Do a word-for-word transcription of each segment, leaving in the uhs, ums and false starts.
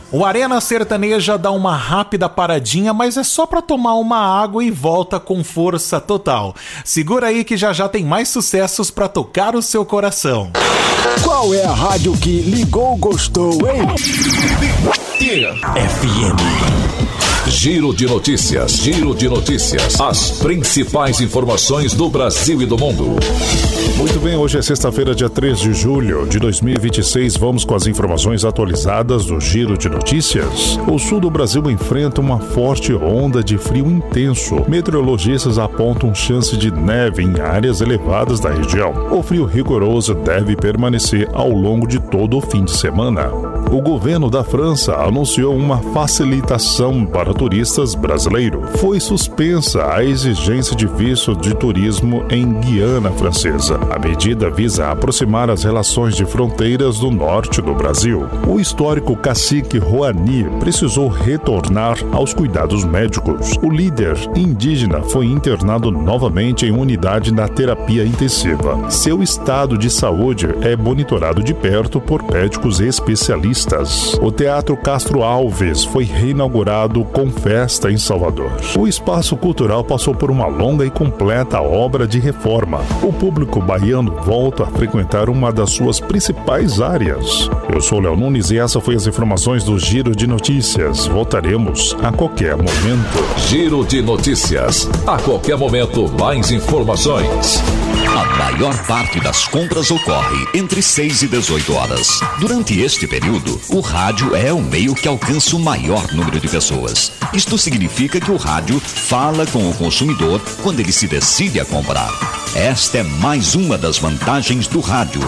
O Arena Sertaneja dá uma rápida paradinha, mas é só pra tomar uma água e volta com força total. Segura aí que já já tem mais sucessos pra tocar o seu coração. Qual é a rádio que ligou, gostou, hein? F M. Giro de notícias, giro de notícias. As principais informações do Brasil e do mundo. Muito bem, hoje é sexta-feira, dia três de julho de dois mil e vinte e seis. Vamos com as informações atualizadas do Giro de Notícias. O sul do Brasil enfrenta uma forte onda de frio intenso. Meteorologistas apontam chance de neve em áreas elevadas da região. O frio rigoroso deve permanecer ao longo de todo o fim de semana. O governo da França anunciou uma facilitação para turistas brasileiros. Foi suspensa a exigência de visto de turismo em Guiana Francesa. A medida visa aproximar as relações de fronteiras do norte do Brasil. O histórico cacique Rouani precisou retornar aos cuidados médicos. O líder indígena foi internado novamente em unidade na terapia intensiva. Seu estado de saúde é monitorado de perto por médicos especialistas. O Teatro Castro Alves foi reinaugurado com festa em Salvador. O espaço cultural passou por uma longa e completa obra de reforma. O público baiano volta a frequentar uma das suas principais áreas. Eu sou Léo Nunes e essa foi as informações do Giro de Notícias. Voltaremos a qualquer momento. Giro de Notícias. A qualquer momento, mais informações. A maior parte das compras ocorre entre seis e dezoito horas. Durante este período, o rádio é o meio que alcança o maior número de pessoas. Isto significa que o rádio fala com o consumidor quando ele se decide a comprar. Esta é mais uma das vantagens do rádio.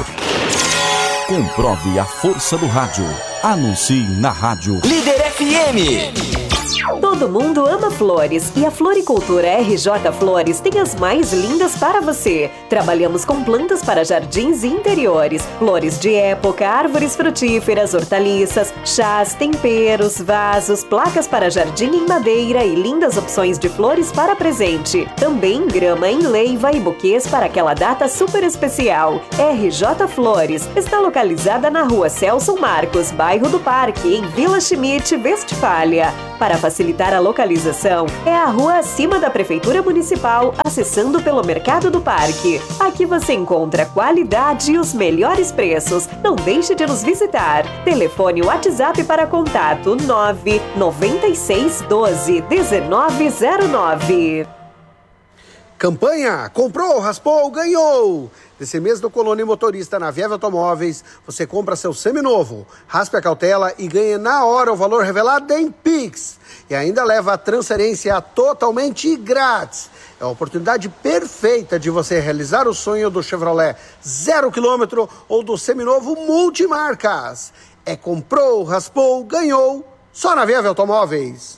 Comprove a força do rádio. Anuncie na rádio Líder F M. Todo mundo ama flores e a Floricultura R J Flores tem as mais lindas para você. Trabalhamos com plantas para jardins e interiores, flores de época, árvores frutíferas, hortaliças, chás, temperos, vasos, placas para jardim em madeira e lindas opções de flores para presente. Também grama em leiva e buquês para aquela data super especial. R J Flores está localizada na rua Celso Marcos, bairro do Parque, em Vila Schmidt, Westfália. Para facilitar a localização, é a rua acima da Prefeitura Municipal, acessando pelo Mercado do Parque. Aqui você encontra qualidade e os melhores preços. Não deixe de nos visitar. Telefone WhatsApp para contato nove nove seis um dois um nove zero nove. Campanha Comprou, Raspou, Ganhou! Desse mês do Colônia Motorista na Vieve Automóveis, você compra seu seminovo, raspe a cautela e ganha na hora o valor revelado em Pix. E ainda leva a transferência totalmente grátis. É a oportunidade perfeita de você realizar o sonho do Chevrolet zero quilômetro ou do seminovo multimarcas. É comprou, raspou, ganhou, só na Vieve Automóveis.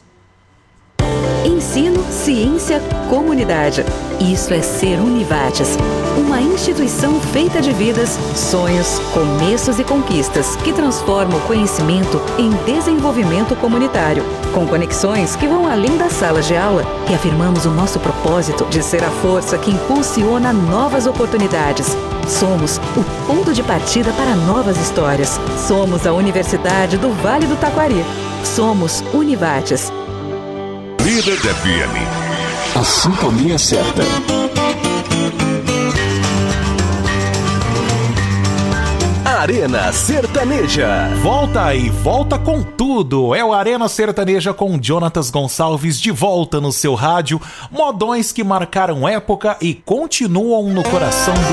Ensino, ciência, comunidade. Isso é ser Univates, uma instituição feita de vidas, sonhos, começos e conquistas que transforma o conhecimento em desenvolvimento comunitário. Com conexões que vão além das salas de aula, reafirmamos o nosso propósito de ser a força que impulsiona novas oportunidades. Somos o ponto de partida para novas histórias. Somos a Universidade do Vale do Taquari. Somos Univates. Líder F M. A sintonia certa. Arena Sertaneja. Volta e volta com tudo. É o Arena Sertaneja com Jonatas Gonçalves de volta no seu rádio. Modões que marcaram época e continuam no coração do